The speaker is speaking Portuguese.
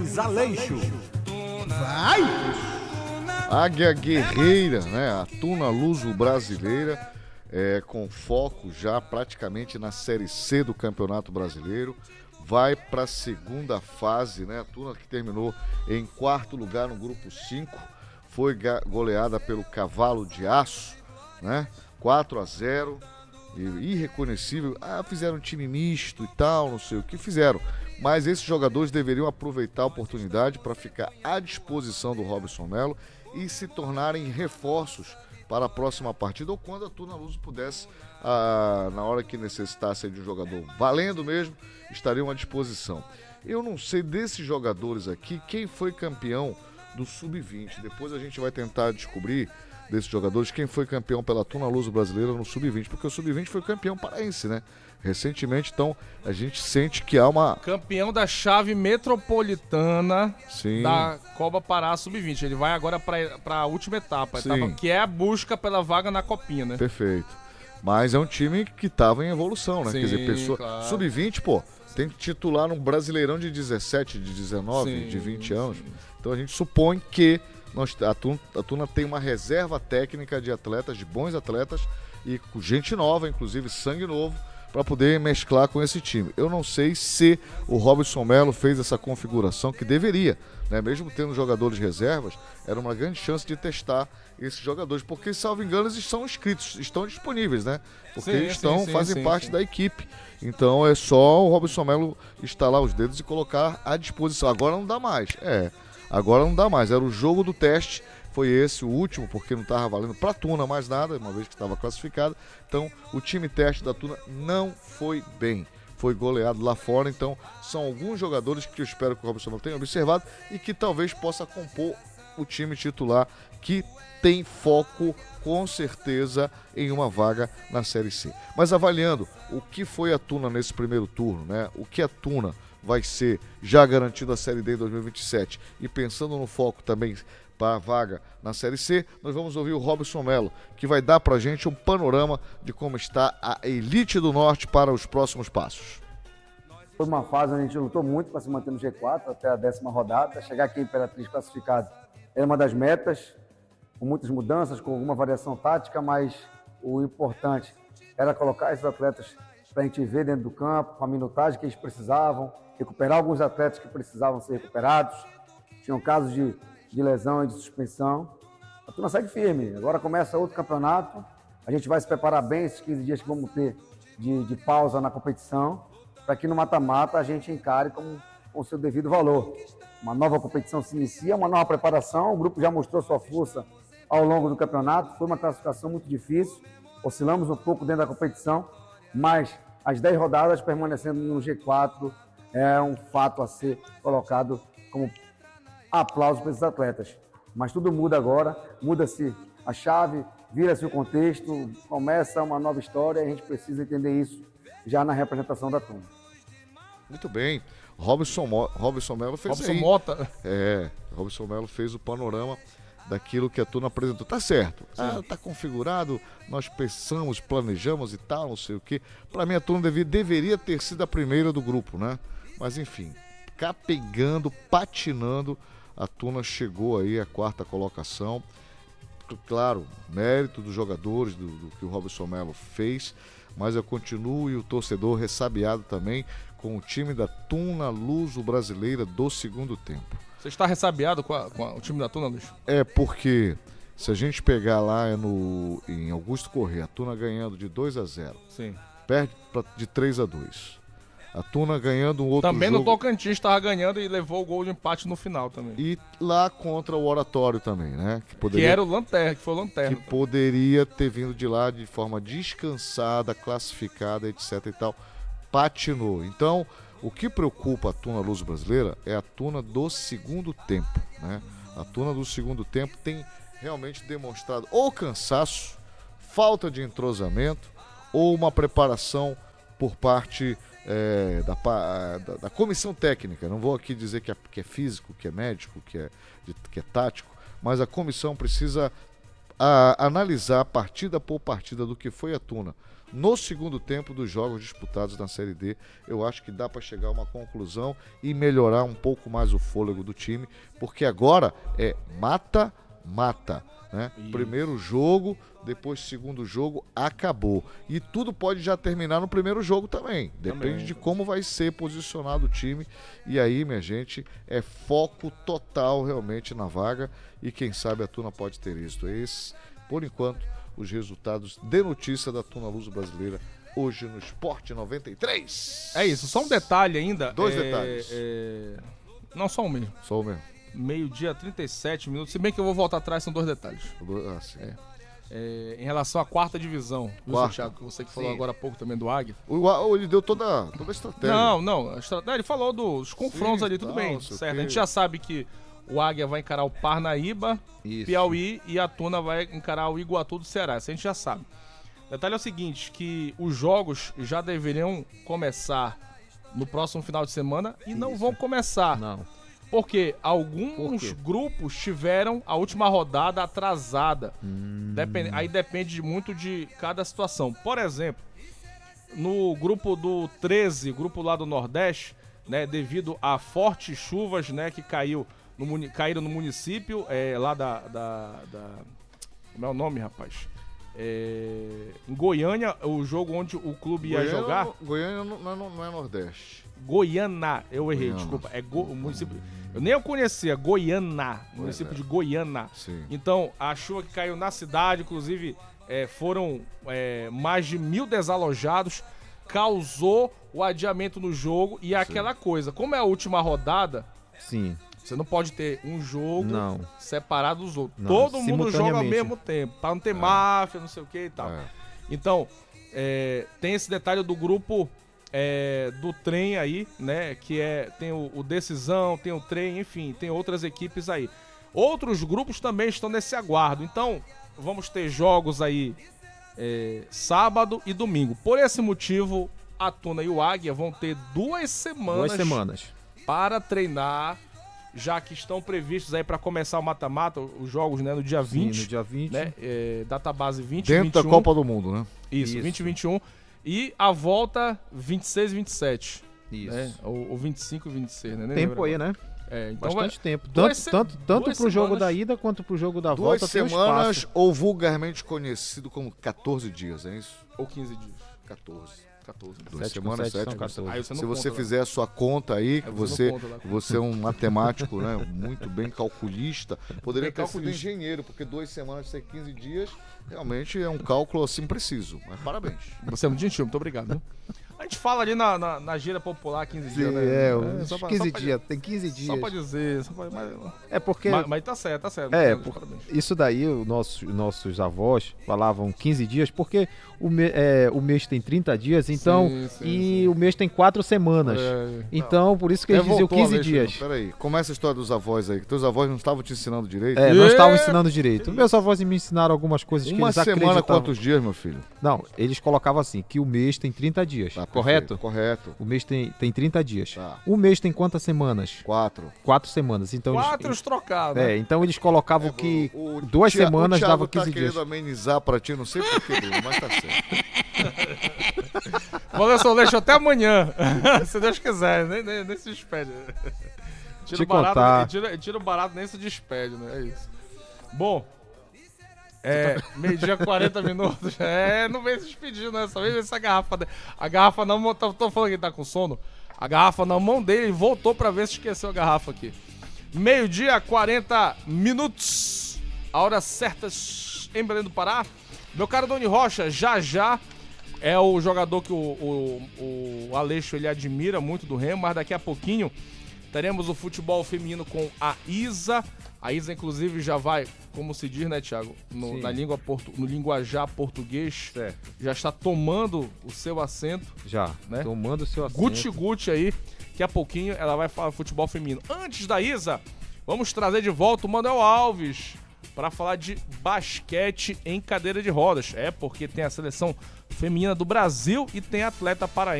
Luiz Aleixo. Vai! Águia Guerreira, né? A Tuna Luso brasileira, com foco já praticamente na Série C do Campeonato Brasileiro. Vai para a segunda fase, né? A Tuna que terminou em quarto lugar no grupo 5, foi goleada pelo Cavalo de Aço, né? 4-0, irreconhecível. Fizeram um time misto e tal, não sei o que fizeram. Mas esses jogadores deveriam aproveitar a oportunidade para ficar à disposição do Robson Melo e se tornarem reforços para a próxima partida, ou quando a Tuna Luso pudesse, na hora que necessitasse de um jogador valendo mesmo, estariam à disposição. Eu não sei desses jogadores aqui quem foi campeão do Sub-20. Depois a gente vai tentar descobrir desses jogadores quem foi campeão pela Tuna Luso brasileira no Sub-20, porque o Sub-20 foi campeão paraense, né? Recentemente, então, a gente sente que há uma... Campeão da chave metropolitana. Sim. Da Copa Pará Sub-20. Ele vai agora para a última etapa, Sim. que é a busca pela vaga na Copinha, né? Perfeito. Mas é um time que estava em evolução, né? Sim, quer dizer, pessoa... claro. Sub-20, pô, tem que titular um brasileirão de 17, de 19, Sim, de 20 anos. Então a gente supõe que a Tuna tem uma reserva técnica de atletas, de bons atletas, e com gente nova, inclusive sangue novo, para poder mesclar com esse time. Eu não sei se o Robson Melo fez essa configuração, que deveria, né? Mesmo tendo jogadores reservas, era uma grande chance de testar esses jogadores, porque, salvo engano, eles são inscritos, estão disponíveis, né? Porque eles fazem parte da equipe. Então é só o Robson Melo estalar os dedos e colocar à disposição. Agora não dá mais. Agora não dá mais. Era o jogo do teste. Foi esse o último, porque não estava valendo para a Tuna mais nada, uma vez que estava classificado. Então, o time teste da Tuna não foi bem. Foi goleado lá fora. Então, são alguns jogadores que eu espero que o Robson Melo tenha observado e que talvez possa compor o time titular, que tem foco, com certeza, em uma vaga na Série C. Mas avaliando o que foi a Tuna nesse primeiro turno, né? O que a Tuna vai ser já garantido a Série D em 2027 e pensando no foco também para a vaga na Série C, nós vamos ouvir o Robson Melo, que vai dar para a gente um panorama de como está a elite do Norte para os próximos passos. Foi uma fase onde a gente lutou muito para se manter no G4 até a 10ª rodada. Chegar aqui em Imperatriz classificado era uma das metas, com muitas mudanças, com alguma variação tática, mas o importante era colocar esses atletas para a gente ver dentro do campo, com a minutagem que eles precisavam, recuperar alguns atletas que precisavam ser recuperados. Tinham casos de lesão e de suspensão. A Tuna segue firme. Agora começa outro campeonato. A gente vai se preparar bem esses 15 dias que vamos ter de pausa na competição, para que no mata-mata a gente encare com o seu devido valor. Uma nova competição se inicia, uma nova preparação. O grupo já mostrou sua força ao longo do campeonato. Foi uma classificação muito difícil. Oscilamos um pouco dentro da competição, mas as 10 rodadas permanecendo no G4 é um fato a ser colocado como aplauso para esses atletas. Mas tudo muda agora, muda-se a chave, vira-se o contexto, começa uma nova história e a gente precisa entender isso já na representação da Tuna. Muito bem. Robson Melo fez Robson aí. Mota. Robson Melo fez o panorama daquilo que a Tuna apresentou. Tá certo, tá configurado, nós pensamos, planejamos e tal, não sei o quê. Para mim a Tuna deveria ter sido a primeira do grupo, né? Mas enfim, capengando, patinando, a Tuna chegou aí à 4ª colocação. Claro, mérito dos jogadores, do que o Robson Melo fez, mas eu continuo e o torcedor ressabiado também com o time da Tuna Luso brasileira do segundo tempo. Você está ressabiado com o time da Tuna, Luiz? Porque se a gente pegar lá em Augusto Corrêa, a Tuna ganhando de 2-0, sim, perde de 3-2. A Tuna ganhando um outro também jogo. No Tocantins estava ganhando e levou o gol de empate no final também. E lá contra o Oratório também, né? Que era o Lanterna, que foi o Lanterna. Que poderia ter vindo de lá de forma descansada, classificada, etc e tal. Patinou. Então, o que preocupa a Tuna Luso brasileira é a Tuna do segundo tempo, né? A Tuna do segundo tempo tem realmente demonstrado ou cansaço, falta de entrosamento ou uma preparação por parte da comissão técnica. Não vou aqui dizer que é físico, que é médico, que é tático, mas a comissão precisa analisar partida por partida do que foi a Tuna no segundo tempo dos jogos disputados na Série D, eu acho que dá para chegar a uma conclusão e melhorar um pouco mais o fôlego do time, porque agora é mata-mata, né? Primeiro jogo, depois segundo jogo, acabou. E tudo pode já terminar no primeiro jogo também. Depende de como vai ser posicionado o time. E aí, minha gente, é foco total realmente na vaga. E quem sabe a Tuna pode ter êxito. Esse, por enquanto, os resultados de notícia da Tuna Luso Brasileira hoje no Esporte 93. É isso, só um detalhe ainda. Dois detalhes. Não, só um mesmo. Só o mesmo. Meio-dia, 37 minutos. Se bem que eu vou voltar atrás, são 2 detalhes. Sim. Em relação à quarta divisão, viu, Quarta. Thiago? Você que falou agora há pouco também do Águia. Ele deu toda a estratégia. Não. Ele falou dos confrontos ali, tudo bem. Certo. A gente já sabe que o Águia vai encarar o Parnaíba, Piauí, e a Tuna vai encarar o Iguatu do Ceará. Isso a gente já sabe. O detalhe é o seguinte, que os jogos já deveriam começar no próximo final de semana e não vão começar. Não. Porque alguns grupos tiveram a última rodada atrasada. Aí depende muito de cada situação. Por exemplo, no grupo do 13, grupo lá do Nordeste, né, devido a fortes chuvas, né, que caíram no município, lá como é o nome, rapaz? Em Goiânia, o jogo onde o clube ia jogar... Goiânia não é Nordeste. Goiânia, eu errei, Goiânia. desculpa. O município... Eu nem conhecia, Goiânia, município de Goiânia. Sim. Então, a chuva que caiu na cidade, inclusive, foram mais de 1.000 desalojados, causou o adiamento no jogo e aquela coisa. Como é a última rodada, Sim. você não pode ter um jogo Não. separado dos outros. Não, Todo mundo joga ao simultaneamente. mesmo tempo, pra não ter máfia, não sei o que e tal. Então, tem esse detalhe do grupo do trem aí, né? Que tem o Decisão, tem o trem, enfim, tem outras equipes aí. Outros grupos também estão nesse aguardo. Então, vamos ter jogos aí sábado e domingo. Por esse motivo, a Tuna e o Águia vão ter 2 semanas para treinar, já que estão previstos aí para começar o mata-mata, os jogos, né, no dia 20. Sim, no dia 20. Né, database 20 e Dentro 21. da Copa do Mundo, né? Isso, 20 e 21. E a volta 26 e 27. Isso. Né? Ou 25 e 26, né? Nem Tempo lembro aí, agora. né? Então Bastante tempo. duas Tanto duas pro jogo semanas. da ida quanto pro jogo da 2 volta. tem um semanas, espaço. ou vulgarmente conhecido como 14 dias, é isso? Ou 15 dias. 14. 14. 2 7 com semanas, 7 7 são 14. Aí você não Se você conta, fizer a sua conta aí, que você não conta lá. você é um matemático, né, muito bem calculista, poderia Bem ter sido calculista. engenheiro, porque 2 semanas ser 15 dias, realmente é um cálculo assim preciso. Mas parabéns. Você é muito gentil, muito obrigado. Viu? A gente fala ali na gíria popular 15 dias, né? Uns 15 dias. Tem 15 dias. Só pra dizer. É porque... Mas tá certo, tá certo. Parabéns. Isso daí, nossos avós falavam 15 dias, porque o mês tem 30 dias, então, Sim. o mês tem 4 semanas. Então, por isso que eles diziam 15 dias. Peraí, começa a história dos avós aí, que teus avós não estavam te ensinando direito? Não estavam ensinando direito. Meus avós me ensinaram algumas coisas que Uma eles semana, acreditavam. quantos dias, meu filho? Não, eles colocavam assim, que o mês tem 30 dias, Tá, correto? Correto. O mês tem 30 dias. Tá. O mês tem quantas semanas? 4. 4 semanas. Então, 4 trocados, né? então eles colocavam que 2 semanas dava 15 tá dias. querendo amenizar pra ti, não sei porquê, Bruno, mas tá certo. Valeu, deixa até amanhã. Se Deus quiser, nem se despede. Tira o barato, tira o barato, nem se despede, né? É isso. Bom, meio-dia 40 minutos. Não vem se despedir, né? Só vem essa garrafa. A garrafa na mão. Tô falando que ele tá com sono. A garrafa na mão dele, voltou pra ver se esqueceu a garrafa aqui. Meio-dia 40 minutos. A hora certa em Belém do Pará. Meu caro Doni Rocha, já é o jogador que o Aleixo ele admira muito do Remo, mas daqui a pouquinho teremos o futebol feminino com a Isa. A Isa, inclusive, já vai, como se diz, né, Thiago? No linguajar português, já está tomando o seu assento. Já, né? tomando o seu assento. Guti aí, daqui a pouquinho ela vai falar futebol feminino. Antes da Isa, vamos trazer de volta o Manuel Alves para falar de basquete em cadeira de rodas. Porque tem a seleção feminina do Brasil e tem atleta paraense.